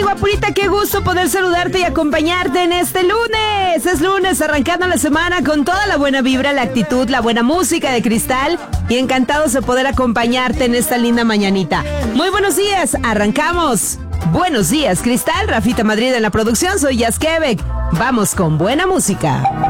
guapurita, qué gusto poder saludarte y acompañarte en este lunes. Es lunes, arrancando la semana con toda la buena vibra, la actitud, la buena música de Cristal y encantados de poder acompañarte en esta linda mañanita. Muy buenos días, arrancamos. Buenos días, Cristal, Rafita Madrid en la producción, soy Jazz Quebec. Vamos con buena música.